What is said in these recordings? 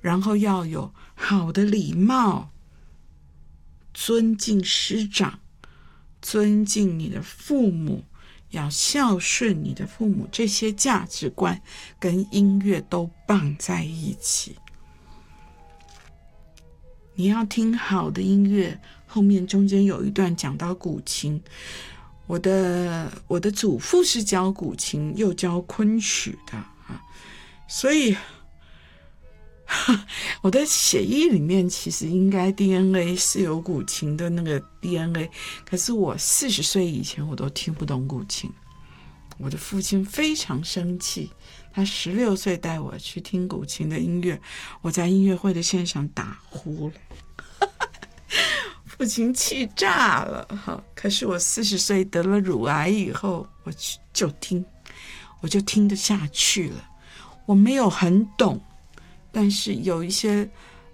然后要有好的礼貌，尊敬师长，尊敬你的父母，要孝顺你的父母，这些价值观跟音乐都绑在一起。你要听好的音乐，后面中间有一段讲到古琴，我的祖父是教古琴又教昆曲的啊，所以我的血液里面其实应该 DNA 是有古琴的那个 DNA， 可是我40岁以前我都听不懂古琴。我的父亲非常生气，他16岁带我去听古琴的音乐，我在音乐会的现场打呼了父亲气炸了。可是我40岁得了乳癌以后，我就听得下去了。我没有很懂，但是有一些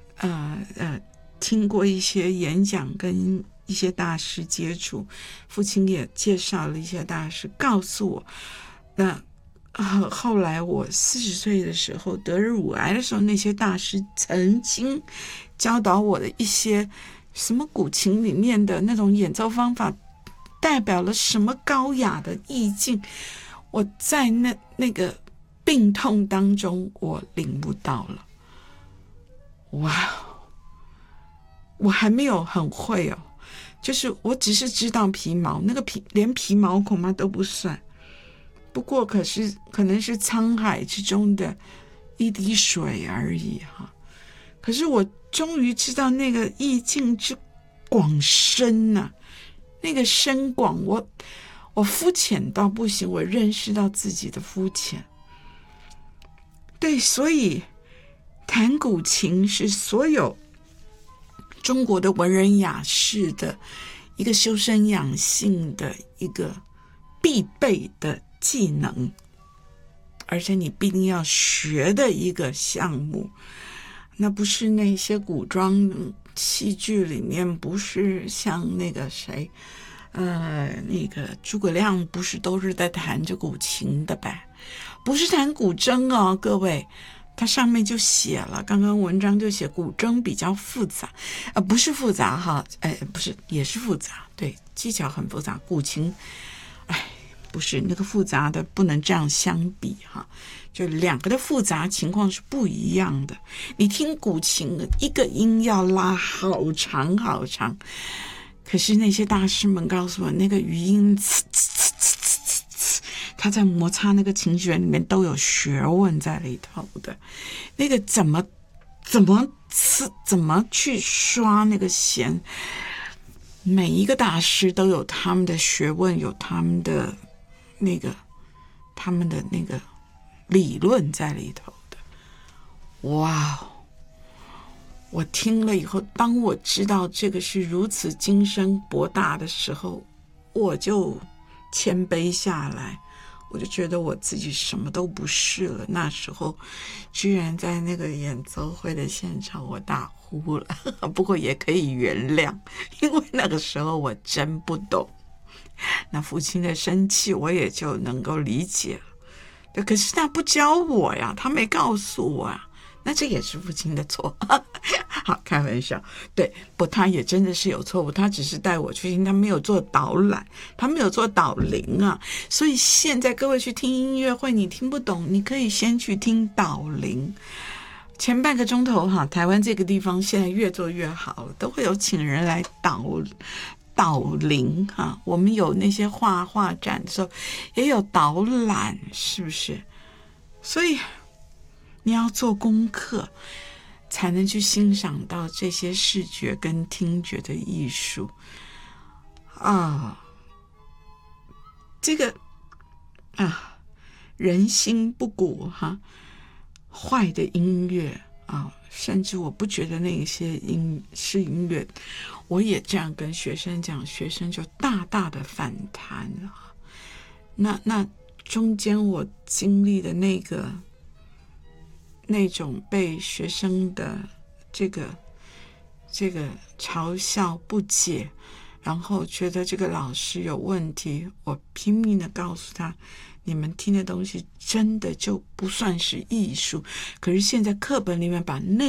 听过一些演讲，跟一些大师接触，父亲也介绍了一些大师告诉我。那后来我40岁的时候得乳癌的时候，那些大师曾经教导我的一些什么古琴里面的那种演奏方法代表了什么高雅的意境，我在那个病痛当中我领悟到了。哇，我还没有很会就是我只是知道皮毛，那个连皮毛恐怕都不算，不过可能是沧海之中的一滴水而已可是我终于知道那个意境之广深那个深广，我肤浅到不行，我认识到自己的肤浅。对，所以弹古琴是所有中国的文人雅士的一个修身养性的一个必备的技能，而且你必定要学的一个项目。那不是那些古装戏剧里面，不是像那个谁那个诸葛亮不是都是在弹着古琴的呗，不是弹古筝各位，它上面就写了，刚刚文章就写古筝比较复杂，不是复杂不是，也是复杂，对，技巧很复杂。古琴不是那个复杂的不能这样相比就两个的复杂情况是不一样的。你听古琴一个音要拉好长好长，可是那些大师们告诉我，那个余音他在摩擦那个琴弦里面都有学问在里头的，那个怎么去刷那个弦，每一个大师都有他们的学问，有他们的那个理论在里头的。哇，我听了以后，当我知道这个是如此精深博大的时候，我就谦卑下来，我就觉得我自己什么都不是了。那时候居然在那个演奏会的现场我打呼了，不过也可以原谅，因为那个时候我真不懂。那父亲的生气我也就能够理解了，可是他不教我呀，他没告诉我那这也是父亲的错好，开玩笑。对，不，他也真的是有错误，他只是带我去听，他没有做导览，他没有做导聆所以现在各位去听音乐会，你听不懂，你可以先去听导聆。前半个钟头台湾这个地方现在越做越好了，都会有请人来导聆我们有那些画展的时候也有导览，是不是？所以你要做功课才能去欣赏到这些视觉跟听觉的艺术这个人心不古坏的音乐甚至我不觉得那些是音乐，我也这样跟学生讲，学生就大大的反弹那中间我经历的那种被学生的这个嘲笑不解，然后觉得这个老师有问题，我拼命的告诉他，你们听的东西真的就不算是艺术。可是现在课本里面把